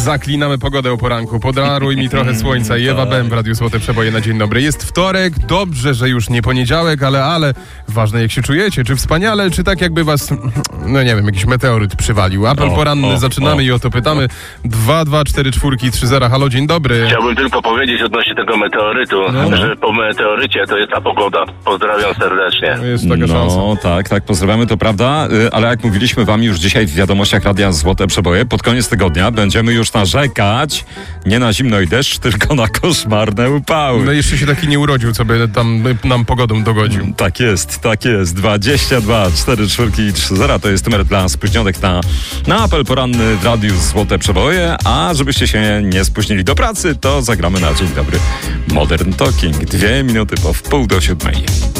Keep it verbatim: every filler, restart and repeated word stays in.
Zaklinamy pogodę o poranku. Podaruj mi trochę słońca. I Ewa Bem w Radiu Złote Przeboje na dzień dobry. Jest wtorek, dobrze, że już nie poniedziałek, ale, ale ważne jak się czujecie. Czy wspaniale, czy tak jakby was, no nie wiem, jakiś meteoryt przywalił. Apel o, poranny, o, zaczynamy o. i o to pytamy. dwa dwa cztery cztery trzy zero. Halo, dzień dobry. Chciałbym tylko powiedzieć odnośnie tego meteorytu, No. że po meteorycie to jest ta pogoda. Pozdrawiam serdecznie. Jest taka szansa. No tak, tak, pozdrawiamy, to prawda, y, ale jak mówiliśmy wam już dzisiaj w wiadomościach Radia Złote Przeboje, pod koniec tygodnia będziemy już narzekać nie na zimno i deszcz, tylko na koszmarne upały. No jeszcze się taki nie urodził, co by tam nam pogodą dogodził. Tak jest, tak jest. dwadzieścia dwa cztery trzy trzy zero to jest numer dla spóźnionych na, na apel poranny w Radiu Złote Przeboje, a żebyście się nie spóźnili do pracy, to zagramy na dzień dobry Modern Talking. Dwie minuty po wpół do siódmej.